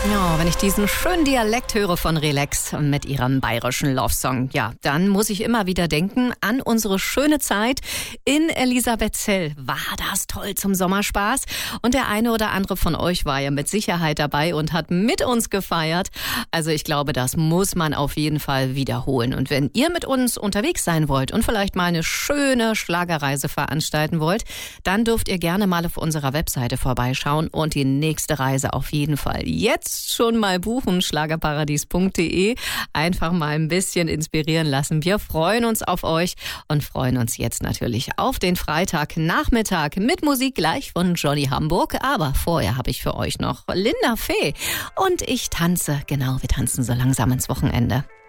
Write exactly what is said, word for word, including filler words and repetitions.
Ja, wenn ich diesen schönen Dialekt höre von Relax mit ihrem bayerischen Love-Song, ja, dann muss ich immer wieder denken an unsere schöne Zeit in Elisabethzell. War das toll zum Sommerspaß? Und der eine oder andere von euch war ja mit Sicherheit dabei und hat mit uns gefeiert. Also ich glaube, das muss man auf jeden Fall wiederholen. Und wenn ihr mit uns unterwegs sein wollt und vielleicht mal eine schöne Schlagerreise veranstalten wollt, dann dürft ihr gerne mal auf unserer Webseite vorbeischauen und die nächste Reise auf jeden Fall jetzt schon mal buchen, schlagerparadies punkt de. Einfach mal ein bisschen inspirieren lassen. Wir freuen uns auf euch und freuen uns jetzt natürlich auf den Freitagnachmittag mit Musik gleich von Johnny Hamburg. Aber vorher habe ich für euch noch Linda Fee und ich tanze. Genau, wir tanzen so langsam ins Wochenende.